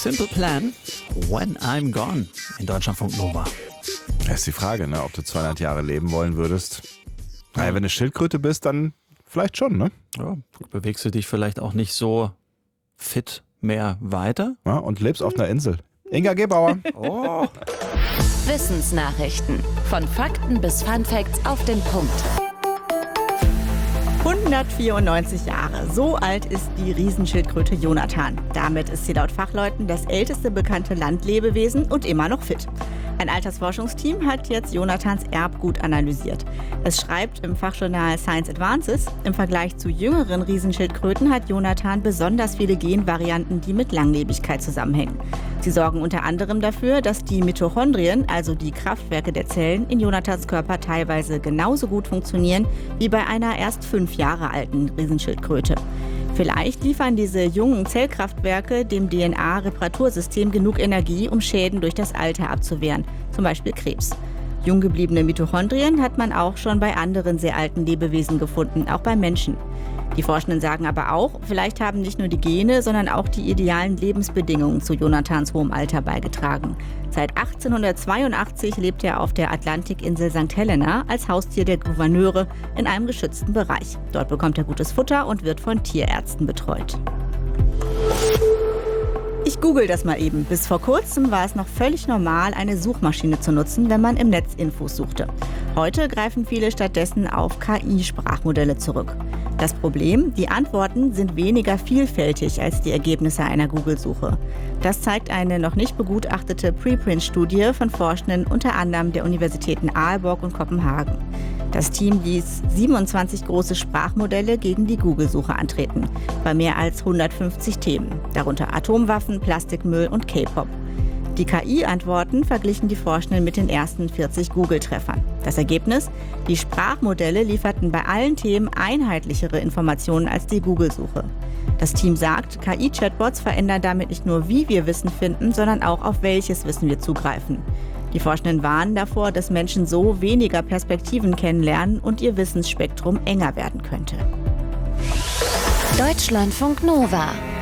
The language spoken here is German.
Simple Plan, When I'm Gone in Deutschlandfunk Nova. Das ist die Frage, ne? Ob du 200 Jahre leben wollen würdest. Naja, wenn du Schildkröte bist, dann vielleicht schon, ne? Ja, bewegst du dich vielleicht auch nicht so fit mehr weiter? Ja, und lebst auf einer Insel. Inga Gebauer. Oh. Wissensnachrichten. Von Fakten bis Funfacts auf den Punkt. 194 Jahre. So alt ist die Riesenschildkröte Jonathan. Damit ist sie laut Fachleuten das älteste bekannte Landlebewesen und immer noch fit. Ein Altersforschungsteam hat jetzt Jonathans Erbgut analysiert. Es schreibt im Fachjournal Science Advances, im Vergleich zu jüngeren Riesenschildkröten hat Jonathan besonders viele Genvarianten, die mit Langlebigkeit zusammenhängen. Sie sorgen unter anderem dafür, dass die Mitochondrien, also die Kraftwerke der Zellen, in Jonathans Körper teilweise genauso gut funktionieren wie bei einer erst 5 Jahre alten Riesenschildkröte. Vielleicht liefern diese jungen Zellkraftwerke dem DNA-Reparatursystem genug Energie, um Schäden durch das Alter abzuwehren, zum Beispiel Krebs. Jung gebliebene Mitochondrien hat man auch schon bei anderen sehr alten Lebewesen gefunden, auch bei Menschen. Die Forschenden sagen aber auch, vielleicht haben nicht nur die Gene, sondern auch die idealen Lebensbedingungen zu Jonathans hohem Alter beigetragen. Seit 1882 lebt er auf der Atlantikinsel St. Helena als Haustier der Gouverneure in einem geschützten Bereich. Dort bekommt er gutes Futter und wird von Tierärzten betreut. Ich google das mal eben. Bis vor kurzem war es noch völlig normal, eine Suchmaschine zu nutzen, wenn man im Netz Infos suchte. Heute greifen viele stattdessen auf KI-Sprachmodelle zurück. Das Problem, die Antworten sind weniger vielfältig als die Ergebnisse einer Google-Suche. Das zeigt eine noch nicht begutachtete Preprint-Studie von Forschenden unter anderem der Universitäten Aalborg und Kopenhagen. Das Team ließ 27 große Sprachmodelle gegen die Google-Suche antreten, bei mehr als 150 Themen, darunter Atomwaffen, Plastikmüll und K-Pop. Die KI-Antworten verglichen die Forschenden mit den ersten 40 Google-Treffern. Das Ergebnis? Die Sprachmodelle lieferten bei allen Themen einheitlichere Informationen als die Google-Suche. Das Team sagt, KI-Chatbots verändern damit nicht nur, wie wir Wissen finden, sondern auch, auf welches Wissen wir zugreifen. Die Forschenden warnen davor, dass Menschen so weniger Perspektiven kennenlernen und ihr Wissensspektrum enger werden könnte. Deutschlandfunk Nova.